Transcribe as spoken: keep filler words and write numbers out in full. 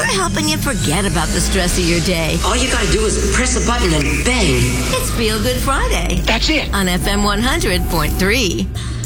helping you forget about the stress of your day. All you gotta do is press a button and bang. It's Feel Good Friday. That's it. On F M one hundred point three.